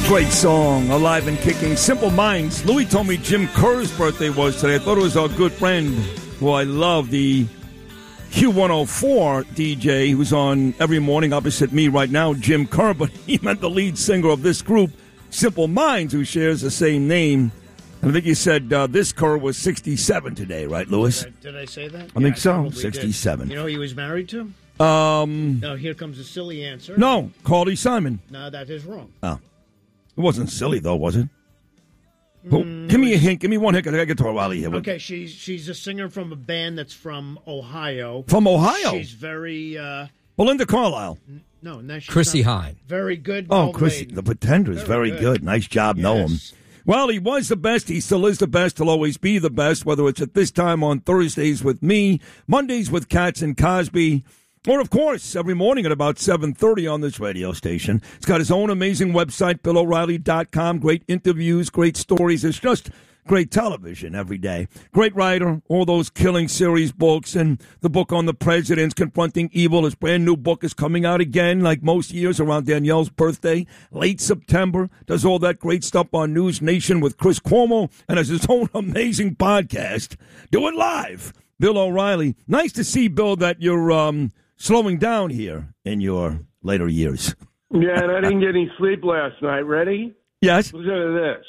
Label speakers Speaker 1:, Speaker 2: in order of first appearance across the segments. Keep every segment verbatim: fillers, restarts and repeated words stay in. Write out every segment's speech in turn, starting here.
Speaker 1: Great song, Alive and Kicking, Simple Minds. Louis told me Jim Kerr's birthday was today. I thought it was our good friend, who I love, the Q one oh four D J, who's on every morning opposite me right now, Jim Kerr, but he meant the lead singer of this group, Simple Minds, who shares the same name. And I think you said uh, this Kerr was sixty-seven today, right, Louis?
Speaker 2: Did I, did I say that?
Speaker 1: I
Speaker 2: yeah,
Speaker 1: think
Speaker 2: I
Speaker 1: so, sixty-seven.
Speaker 2: Did. You know who he was married to?
Speaker 1: Um,
Speaker 2: no, here comes a silly answer.
Speaker 1: No, Carly Simon.
Speaker 2: No, that is wrong.
Speaker 1: Oh. It wasn't silly, though, was it? Mm, give me a hint. Give me one hint. I got to get to O'Reilly here.
Speaker 2: Okay, she's she's a singer from a band that's from Ohio.
Speaker 1: From Ohio?
Speaker 2: She's very... Uh,
Speaker 1: Belinda Carlisle.
Speaker 2: N- no, no, she's
Speaker 3: Chrissy
Speaker 2: not.
Speaker 3: Hine.
Speaker 2: Very good.
Speaker 1: Oh, Chrissy. The Pretenders. Very, very good. good. Nice job, yes. Noam. Well, he was the best. He still is the best. He'll always be the best, whether it's at this time on Thursdays with me, Mondays with Katz and Cosby, or, of course, every morning at about seven thirty on this radio station. He's got his own amazing website, Bill O'Reilly dot com. Great interviews, great stories. It's just great television every day. Great writer, all those Killing series books, and the book on the presidents confronting evil. His brand new book is coming out again, like most years, around Danielle's birthday, late September. Does all that great stuff on News Nation with Chris Cuomo, and has his own amazing podcast. Do it live. Bill O'Reilly. Nice to see, Bill, that you're... um. slowing down here in your later years.
Speaker 4: Yeah, and I didn't get any sleep last night. Ready?
Speaker 1: Yes.
Speaker 4: Listen to this.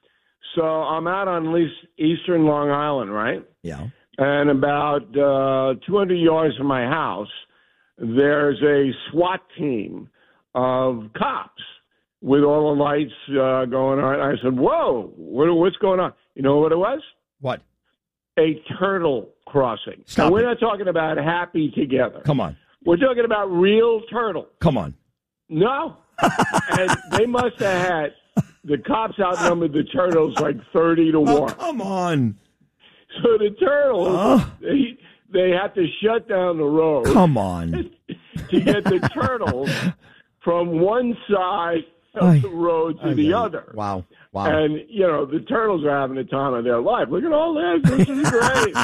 Speaker 4: So I'm out on eastern Long Island, right?
Speaker 1: Yeah.
Speaker 4: And about uh, two hundred yards from my house, there's a SWAT team of cops with all the lights uh, going on. I said, whoa, what, what's going on? You know what it was?
Speaker 1: What?
Speaker 4: A turtle crossing.
Speaker 1: Stop
Speaker 4: and we're
Speaker 1: it.
Speaker 4: not talking about happy together.
Speaker 1: Come on.
Speaker 4: We're talking about real turtles.
Speaker 1: Come on.
Speaker 4: No. And they must have had, the cops outnumbered the turtles like thirty to
Speaker 1: Oh,
Speaker 4: one.
Speaker 1: come on.
Speaker 4: So the turtles,
Speaker 1: Oh.
Speaker 4: they, they have to shut down the road.
Speaker 1: Come on.
Speaker 4: To get the turtles from one side of
Speaker 1: Aye.
Speaker 4: the road to
Speaker 1: Aye,
Speaker 4: the
Speaker 1: aye.
Speaker 4: other.
Speaker 1: Wow. Wow.
Speaker 4: And, you know, the turtles are having the time of their life. Look at all this. This is great.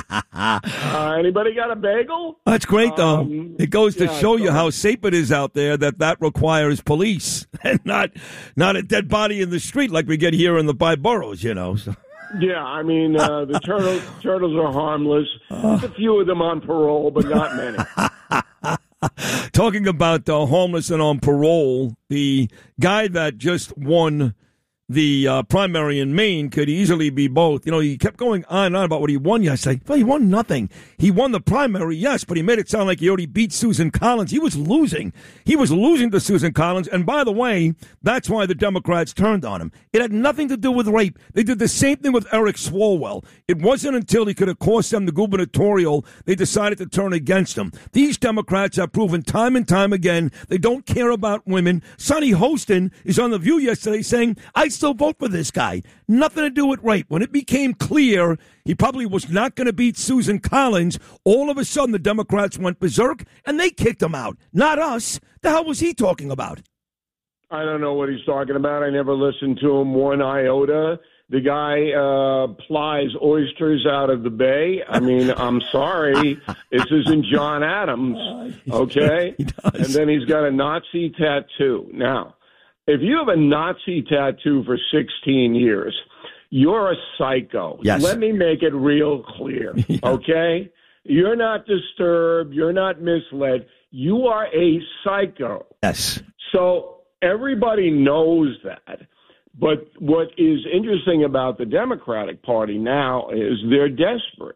Speaker 4: uh, anybody got a bagel?
Speaker 1: That's great, though.
Speaker 4: Um,
Speaker 1: it goes to
Speaker 4: yeah,
Speaker 1: show
Speaker 4: so-
Speaker 1: you how safe it is out there that that requires police and not not a dead body in the street like we get here in the by boroughs, you know. So.
Speaker 4: Yeah, I mean, uh, the turtles turtles are harmless. There's a few of them on parole, but not many.
Speaker 1: Talking about uh, homeless and on parole, the guy that just won the uh, primary in Maine could easily be both. You know, he kept going on and on about what he won yesterday. Well, he won nothing. He won the primary, yes, but he made it sound like he already beat Susan Collins. He was losing. He was losing to Susan Collins. And by the way, that's why the Democrats turned on him. It had nothing to do with rape. They did the same thing with Eric Swalwell. It wasn't until he could have cost them the gubernatorial they decided to turn against him. These Democrats have proven time and time again they don't care about women. Sonny Hostin is on The View yesterday saying, I still vote for this guy. Nothing to do with rape. When it became clear he probably was not going to beat Susan Collins, all of a sudden the Democrats went berserk and they kicked him out. Not us. The hell was he talking about?
Speaker 4: I don't know what he's talking about. I never listened to him one iota. The guy uh, plies oysters out of the bay. I mean, I'm sorry. This isn't John Adams, okay?
Speaker 1: He does.
Speaker 4: And then he's got a Nazi tattoo. Now, if you have a Nazi tattoo for sixteen years, you're a psycho.
Speaker 1: Yes.
Speaker 4: Let me make it real clear,
Speaker 1: Yeah.
Speaker 4: okay? You're not disturbed. You're not misled. You are a psycho.
Speaker 1: Yes.
Speaker 4: So everybody knows that. But what is interesting about the Democratic Party now is they're desperate.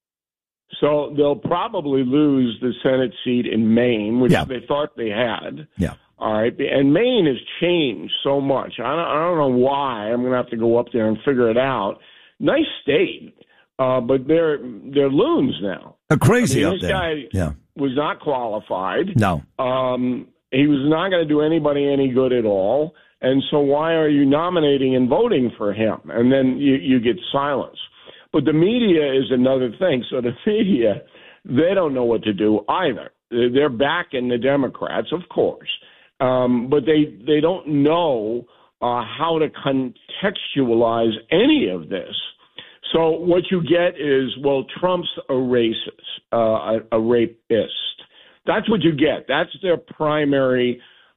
Speaker 4: So they'll probably lose the Senate seat in Maine, which
Speaker 1: Yeah.
Speaker 4: they thought they had.
Speaker 1: Yeah.
Speaker 4: All right. And Maine has changed so much. I don't, I don't know why. I'm going to have to go up there and figure it out. Nice state, uh, but they're they're loons now.
Speaker 1: They're crazy
Speaker 4: I mean,
Speaker 1: up
Speaker 4: this
Speaker 1: there.
Speaker 4: guy
Speaker 1: Yeah.
Speaker 4: was not qualified.
Speaker 1: No.
Speaker 4: Um, he was not going to do anybody any good at all. And so why are you nominating and voting for him? And then you, you get silence. But the media is another thing. So the media, they don't know what to do either. They're backing the Democrats, of course. Um, but they, they don't know uh, how to contextualize any of this. So what you get is, well, Trump's a racist, uh, a, a rapist. That's what you get. That's their primary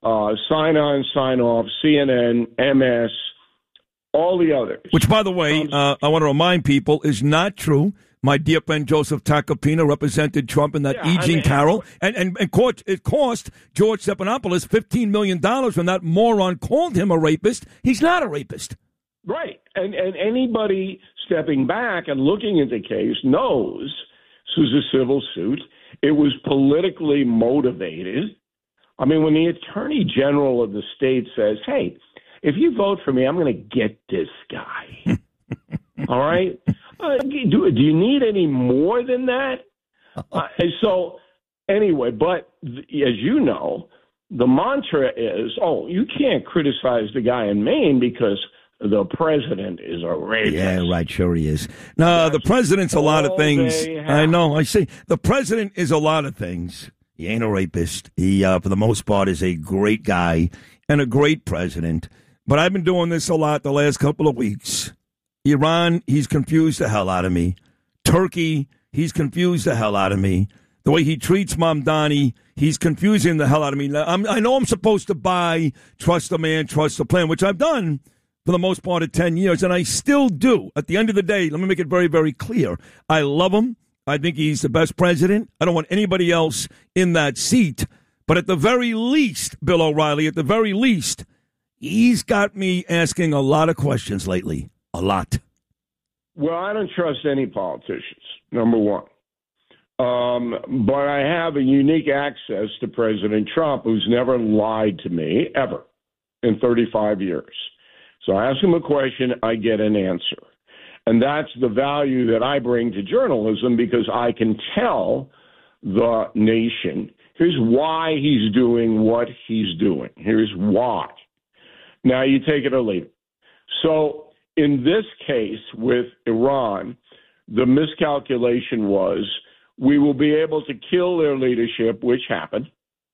Speaker 4: uh, sign on, sign off, C N N, M S, all the others.
Speaker 1: Which, by the way, uh, I want to remind people is not true. My dear friend Joseph Tacopina represented Trump in that
Speaker 4: Yeah,
Speaker 1: E. Jean
Speaker 4: I mean,
Speaker 1: Carroll. And, and, and court, it cost George Stephanopoulos fifteen million dollars when that moron called him a rapist. He's not a rapist.
Speaker 4: Right. And, and anybody stepping back and looking at the case knows this was a civil suit. It was politically motivated. I mean, when the Attorney General of the state says, hey, if you vote for me, I'm going to get this guy. All right? Uh, do, do you need any more than that? Uh, and so, anyway, but th- as you know, the mantra is, oh, you can't criticize the guy in Maine because the president is a rapist.
Speaker 1: Yeah, right, sure he is. No, the president's a lot of things. I know, I see. The president is a lot of things. He ain't a rapist. He, uh, for the most part, is a great guy and a great president. But I've been doing this a lot the last couple of weeks. Iran, he's confused the hell out of me. Turkey, he's confused the hell out of me. The way he treats Mamdani, he's confusing the hell out of me. Now, I'm, I know I'm supposed to buy trust the man, trust the plan, which I've done for the most part of ten years, and I still do. At the end of the day, let me make it very, very clear. I love him. I think he's the best president. I don't want anybody else in that seat. But at the very least, Bill O'Reilly, at the very least, he's got me asking a lot of questions lately. A lot.
Speaker 4: Well, I don't trust any politicians, number one. Um, but I have a unique access to President Trump, who's never lied to me, ever, in thirty-five years. So I ask him a question, I get an answer. And that's the value that I bring to journalism, because I can tell the nation, here's why he's doing what he's doing. Here's why. Now, you take it or leave it. So in this case with Iran, the miscalculation was we will be able to kill their leadership, which happened,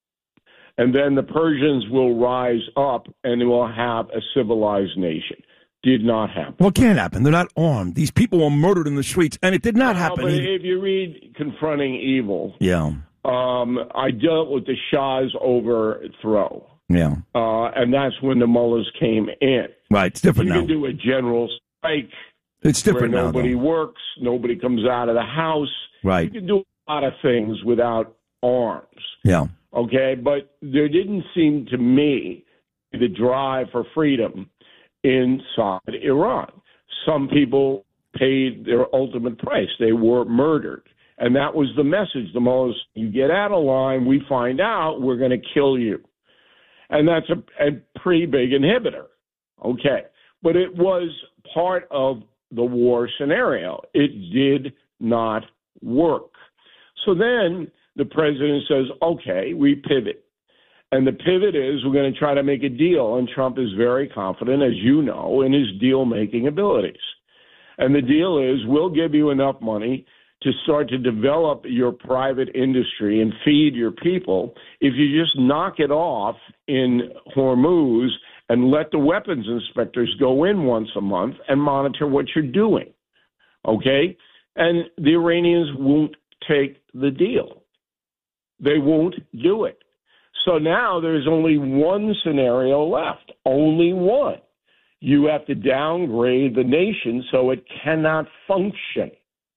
Speaker 4: and then the Persians will rise up and we'll have a civilized nation. Did not happen.
Speaker 1: Well, it can't happen. They're not armed. These people were murdered in the streets, and it did not
Speaker 4: well,
Speaker 1: happen.
Speaker 4: But if you read Confronting Evil,
Speaker 1: yeah,
Speaker 4: um, I dealt with the Shah's overthrow.
Speaker 1: Yeah.
Speaker 4: Uh, and that's when the mullahs came in.
Speaker 1: Right. It's different
Speaker 4: you
Speaker 1: now.
Speaker 4: You can do a general strike.
Speaker 1: It's different
Speaker 4: where
Speaker 1: now.
Speaker 4: Nobody
Speaker 1: though.
Speaker 4: works. Nobody comes out of the house.
Speaker 1: Right.
Speaker 4: You can do a lot of things without arms.
Speaker 1: Yeah.
Speaker 4: Okay. But there didn't seem to me the drive for freedom inside Iran. Some people paid their ultimate price. They were murdered. And that was the message. The most you get out of line, we find out we're going to kill you. And that's a, a pretty big inhibitor. Okay. But it was part of the war scenario. It did not work. So then the president says, okay, we pivot. And the pivot is we're going to try to make a deal. And Trump is very confident, as you know, in his deal-making abilities. And the deal is we'll give you enough money to start to develop your private industry and feed your people if you just knock it off in Hormuz and let the weapons inspectors go in once a month and monitor what you're doing. Okay? And the Iranians won't take the deal. They won't do it. So now there's only one scenario left, only one. You have to downgrade the nation so it cannot function.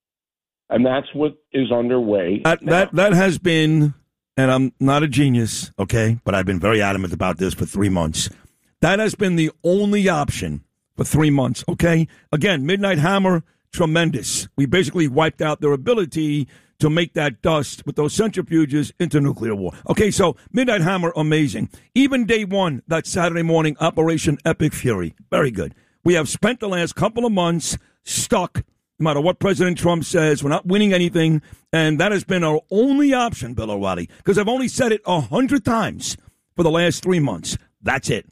Speaker 4: And that's what is underway.
Speaker 1: That, that that has been, and I'm not a genius, okay, but I've been very adamant about this for three months. That has been the only option for three months, okay? Again, Midnight Hammer, tremendous. We basically wiped out their ability to make that dust with those centrifuges into nuclear war. Okay, so Midnight Hammer, amazing. Even day one, that Saturday morning, Operation Epic Fury, very good. We have spent the last couple of months stuck. No matter what President Trump says, we're not winning anything, and that has been our only option, Bill O'Reilly, because I've only said it a hundred times for the last three months. That's it.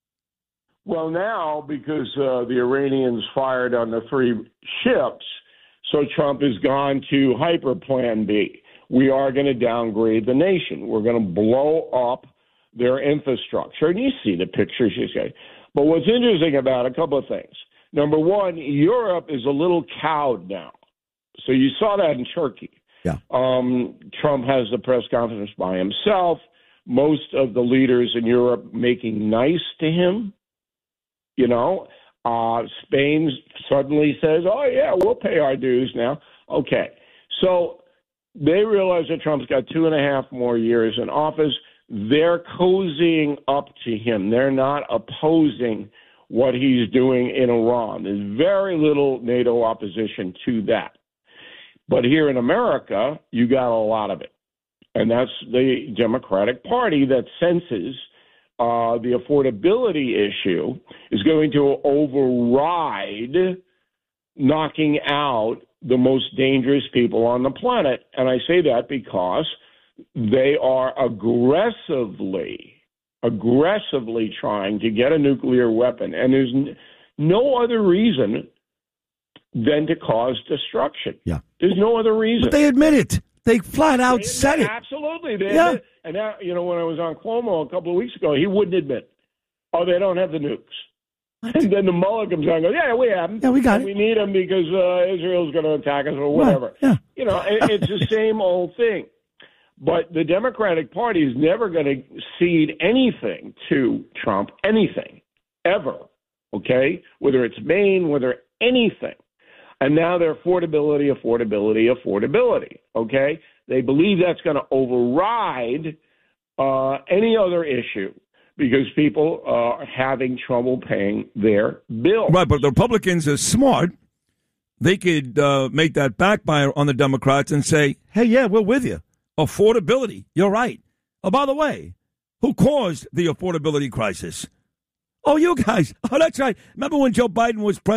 Speaker 4: Well, now, because uh, the Iranians fired on the three ships, so Trump has gone to hyper plan B. We are going to downgrade the nation. We're going to blow up their infrastructure. And you see the pictures, you say. But what's interesting about a couple of things. Number one, Europe is a little cowed now. So you saw that in Turkey.
Speaker 1: Yeah.
Speaker 4: Um, Trump has the press conference by himself. most of the leaders in Europe making nice to him. You know, uh, Spain suddenly says, oh, yeah, we'll pay our dues now. Okay. So they realize that Trump's got two and a half more years in office. They're cozying up to him. They're not opposing what he's doing in Iran. There's very little NATO opposition to that. But here in America, you got a lot of it. And that's the Democratic Party that senses uh, the affordability issue is going to override knocking out the most dangerous people on the planet. And I say that because they are aggressively, aggressively trying to get a nuclear weapon. And there's n- no other reason than to cause destruction.
Speaker 1: Yeah.
Speaker 4: There's no other reason.
Speaker 1: But they admit it. They flat out
Speaker 4: They
Speaker 1: said
Speaker 4: admit,
Speaker 1: it.
Speaker 4: Absolutely. They
Speaker 1: Yeah.
Speaker 4: admit, and now, you know, when I was on Cuomo a couple of weeks ago, he wouldn't admit, oh, they don't have the nukes.
Speaker 1: What?
Speaker 4: And then the Mueller comes out and goes, yeah, we have them.
Speaker 1: Yeah, we got
Speaker 4: and
Speaker 1: it.
Speaker 4: We need them because uh, Israel's going to attack us or whatever.
Speaker 1: Right. Yeah.
Speaker 4: You know, it, it's the same old thing. But the Democratic Party is never going to cede anything to Trump, anything, ever, okay? Whether it's Maine, whether anything. And now they're affordability, affordability, affordability, okay? They believe that's going to override uh, any other issue because people are having trouble paying their bills.
Speaker 1: Right, but the Republicans are smart. They could uh, make that backfire on the Democrats and say, hey, yeah, we're with you. Affordability, you're right. Oh, by the way, who caused the affordability crisis? Oh, you guys. Oh, that's right. Remember when Joe Biden was president?